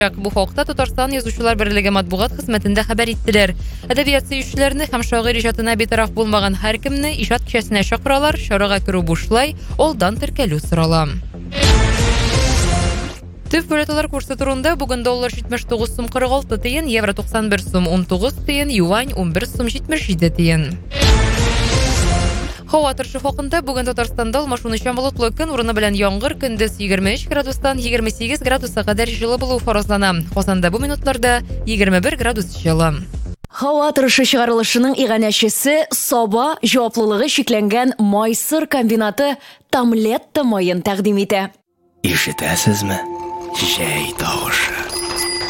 Bu haqda Татарстан Язучылар берлеге матбугат хезмәтендә хәбәр иттеләр. Әдәбият сөючеләрне һәм шагыйрь иҗатына битараф булмаган һәркемне иҗат кичәсенә чакыралар, чарага керү бушлай, алдан теркәлү сорала. Төп валюталар курсы турында бүген доллар 79 сум 46 тиен, евро 91 сум 19 тиен, юань 11 сум 77 тиен. Һава торышы хакында бүген Татарстанда алмашынучан болытлы көн урыны белән яңгыр, көндез 23 градустан 28 градуска кадәр җылы булу фаразлана. Казанда бу минутларда 21 градус җылы. Һава торышы чыгарылышының иганәчесе Саба җаваплылыгы шикләнгән Майсыр комбинаты Тамлетта майын тәкъдим итә. Ишетәсезме? Җәй тавышы.